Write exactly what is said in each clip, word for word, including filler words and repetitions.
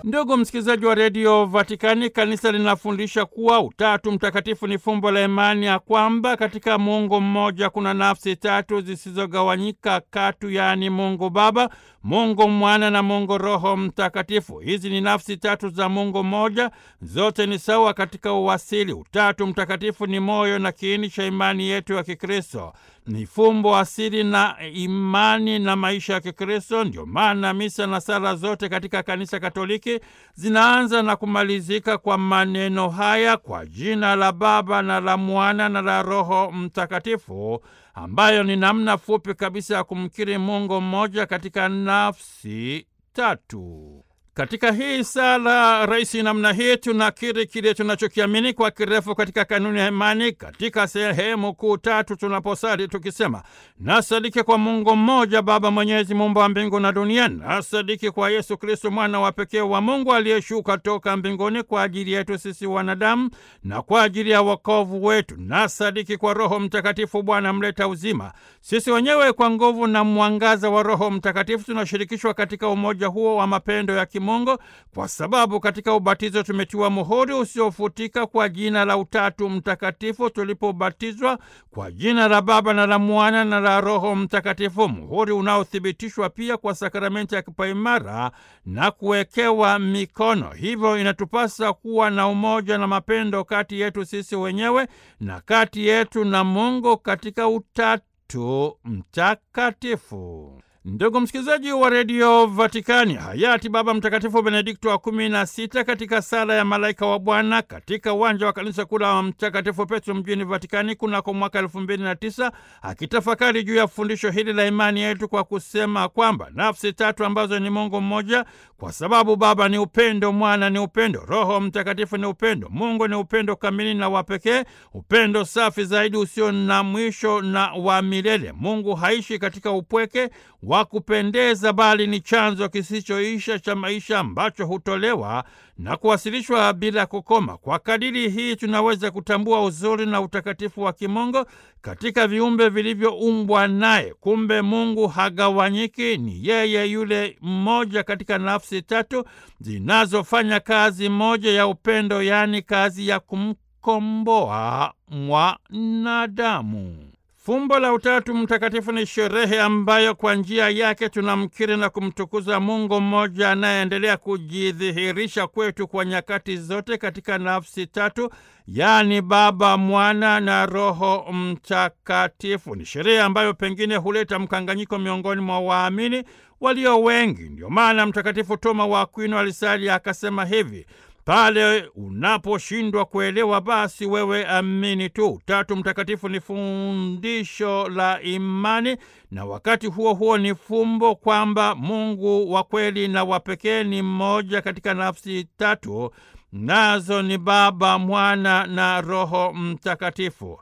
Ndugu msikilizaji wa redio Vatikani, kanisa linafundisha kuwa Utatu Mtakatifu ni fumbo la imani ya kwamba katika Mungu mmoja kuna nafsi tatu zisizogawanyika katu, yaani Mungu Baba, Mungu Mwana na Mungu Roho Mtakatifu. Hizi ni nafsi tatu za Mungu mmoja, zote ni sawa katika uwasili. Utatu Mtakatifu ni moyo na kiini cha imani yetu ya Kikristo, ni fumbo asili na imani na maisha ya Kikristo. Ndio maana misa na sala zote katika Kanisa Katoliki zinaanza na kumalizika kwa maneno haya: kwa jina la Baba na la Mwana na la Roho Mtakatifu, ambayo ni namna fupi kabisa ya kumkiri Mungu mmoja katika nafsi tatu. Katika hii sala rahisi namna hii tunakiri kile tunachokiamini kwa kirefu katika kanuni ya imani katika sehemu kuu tatu tunaposali tukisema: nasadiki kwa Mungu mmoja Baba Mwenyezi, muumba wa mbingu na dunia. Nasadiki kwa Yesu Kristo mwana wa pekee wa Mungu aliyeshuka toka mbinguni kwa ajili yetu sisi wanadamu na kwa ajili ya wokovu wetu. Nasadiki kwa Roho Mtakatifu, Bwana mleta uzima. Sisi wenyewe kwa nguvu na mwangaza wa Roho Mtakatifu tunashirikishwa katika umoja huo wa mapendo ya Mungu, kwa sababu katika ubatizo tumetiwa muhuri usiofutika kwa jina la Utatu Mtakatifu tulipobatizwa kwa jina la Baba na la Mwana na la Roho Mtakatifu, muhuri unaothibitishwa pia kwa sakramenti ya kipaimara na kuwekewa mikono. Hivyo inatupasa kuwa na umoja na mapendo kati yetu sisi wenyewe na kati yetu na Mungu katika Utatu Mtakatifu. Ndugu msikilizaji wa redio Vatikani, hayati Baba Mtakatifu Benedikto wa kumi na sita katika sala ya Malaika wa Bwana katika uwanja wa kanisa kuu la Mtakatifu Petro mjini Vatikani kunako mwaka elfu mbili na tisa, akitafakari juu ya fundisho hili la imani yetu kwa kusema kwamba nafsi tatu ambazo ni Mungu mmoja, kwa sababu Baba ni upendo, Mwana ni upendo, Roho Mtakatifu ni upendo. Mungu ni upendo kamili na wa pekee, upendo safi zaidi usio na mwisho na wa milele. Mungu haishi katika upweke wa kupendeza, bali ni chanzo kisichoisha cha maisha ambacho hutolewa na kuwasilishwa bila kukoma. Kwa kadiri hii tunaweza kutambua uzuri na utakatifu wa kimungu katika viumbe vilivyoumbwa naye. Kumbe Mungu hagawanyiki, ni yeye yule mmoja katika nafsi tatu zinazofanya kazi moja ya upendo, yaani kazi ya kumkomboa mwanadamu. Fumbo la Utatu Mtakatifu ni sherehe ambayo kwa njia yake tunamkiri na kumtukuza Mungu mmoja anayeendelea kujidhihirisha kwetu kwa nyakati zote katika nafsi tatu, yaani Baba, Mwana na Roho Mtakatifu. Ni sherehe ambayo pengine huleta mkanganyiko miongoni mwa waamini walio wengi. Ndio maana Mtakatifu Toma wa Akwino alisali akasema hivi: pale unaposhindwa kuelewa, basi wewe amini tu. Utatu Mtakatifu ni fundisho la imani na wakati huo huo ni fumbo kwamba Mungu wa kweli na wa pekee ni mmoja katika nafsi tatu, nazo ni Baba, Mwana na Roho Mtakatifu.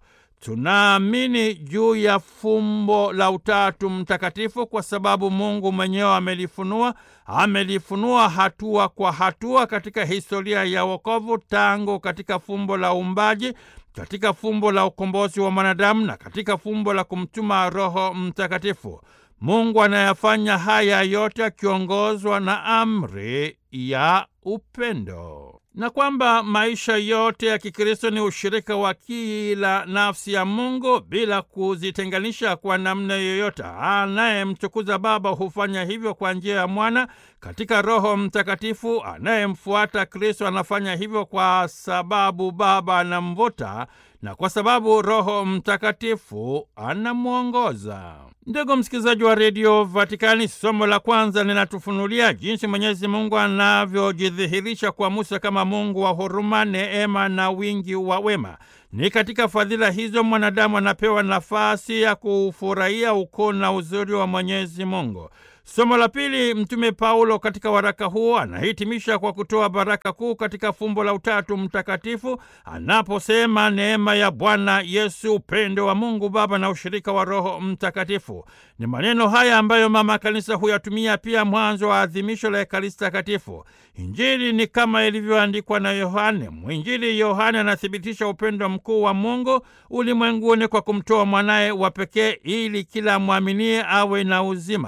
Tunaamini juu ya fumbo la Utatu Mtakatifu kwa sababu Mungu mwenyewe amelifunua, amelifunua hatua kwa hatua katika historia ya wokovu, tangu katika fumbo la uumbaji, katika fumbo la ukombozi wa mwanadamu na katika fumbo la kumtuma Roho Mtakatifu. Mungu anayafanya haya yote akiongozwa na amri ya upendo, na kwamba maisha yote ya Kikristo ni ushirika wa kila nafsi ya Mungu bila kuzitenganisha kwa namna yoyote. Anayemtukuza Baba hufanya hivyo kwa njia ya Mwana katika Roho Mtakatifu. Anayemfuata Kristo anafanya hivyo kwa sababu Baba anamvuta na kwa sababu Roho Mtakatifu anamwongoza. Ndugu msikilizaji wa redio Vatikani, somo la kwanza linatufunulia jinsi Mwenyezi Mungu anavyojidhihirisha kwa Musa kama Mungu wa huruma, neema na wingi wa wema. Ni katika fadhila hizo mwanadamu anapewa nafasi ya kufurahia ukuu na uzuri wa Mwenyezi Mungu. Somo la pili, Mtume Paulo katika waraka huo anahitimisha kwa kutoa baraka kuu katika fumbo la Utatu Mtakatifu anaposema neema ya Bwana Yesu, upendo wa Mungu Baba na ushirika wa Roho Mtakatifu. Ni maneno haya ambayo Mama Kanisa huyatumia pia mwanzo wa adhimisho la Ekaristi Takatifu. Injili ni kama ilivyoandikwa na Yohane. Mwinjili Yohane anathibitisha upendo mkuu wa Mungu ulimwenguni kwa kumtoa mwanaye wa pekee ili kila mwaminie awe na uzima.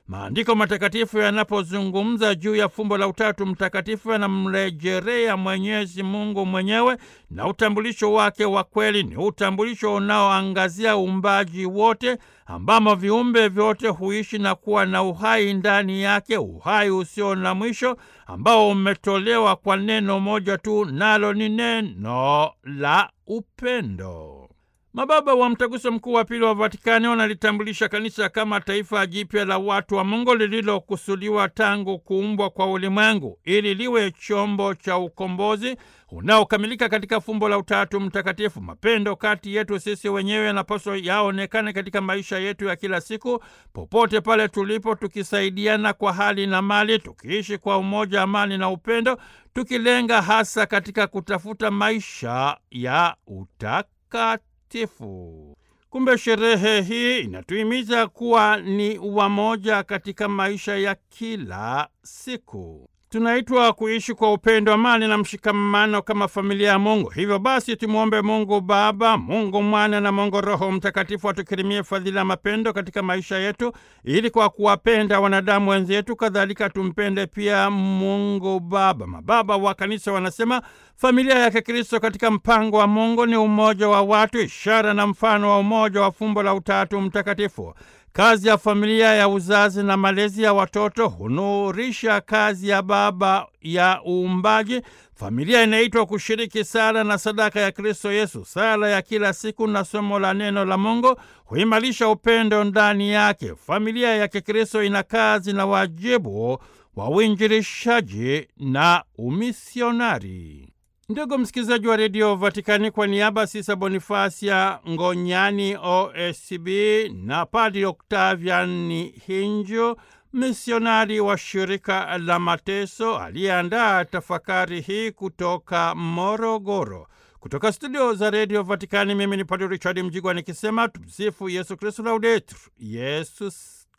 Maandiko matakatifu yanapozungumza juu ya fumbo la Utatu Mtakatifu yanamrejelea Mwenyezi Mungu mwenyewe, na utambulisho wake wa kweli ni utambulisho unaoangazia uumbaji wote, ambamo viumbe vyote huishi na kuwa na uhai ndani yake, uhai usio na mwisho ambao umetolewa kwa neno moja tu, nalo ni neno la upendo. Mababa wa Mtaguso Mkuu wa Pili wa Vatikani wanalitambulisha kanisa kama taifa jipya la watu wa Mungu lililokusudiwa tangu kuumbwa kwa ulimwengu ili liwe chombo cha ukombozi unaokamilika katika fumbo la Utatu Mtakatifu. Mapendo kati yetu sisi wenyewe yanapaswa yaonekane katika maisha yetu ya kila siku, popote pale tulipo, tukisaidiana kwa hali na mali, tukiishi kwa umoja, amani na upendo, tukilenga hasa katika kutafuta maisha ya utakatifu. Tifu. Kumbe sherehe hii inatuhimiza kuwa ni wamoja katika maisha ya kila siku. Tunaitwa kuishi kwa upendo, amani na mshikamano kama familia ya Mungu. Hivyo basi tumuombe Mungu Baba, Mungu Mwana na Mungu Roho Mtakatifu atukirimie fadhila mapendo katika maisha yetu, ili kwa kuwapenda wanadamu wenzetu kadhalika tumpende pia Mungu Baba. Mababa wa Kanisa wanasema familia ya Kikristo katika mpango wa Mungu ni umoja wa watu, ishara na mfano wa umoja wa fumbo la Utatu Mtakatifu. Kazi ya familia ya uzazi na malezi ya watoto hunurisha kazi ya Baba ya uumbaji. Familia inaitwa kushiriki sala na sadaka ya Kristo Yesu. Sala ya kila siku na somo la neno la Mungu huimarisha upendo ndani yake. Familia ya Kikristo ina kazi na wajibu wa uinjilishaji na umisionari. Ndugu msikilizaji wa Redio Vatikani, kwa niaba Sisa Bonifasia Ngonyani O S B na Padri Octavian Hinjo, misionari wa shirika la Mateso, aliyeandaa tafakari hii kutoka Morogoro. Kutoka studio za Redio Vatikani, mimi ni Padri Richard Mjigwa nikisema tumsifu Yesu Kristo, Laudetur Yesus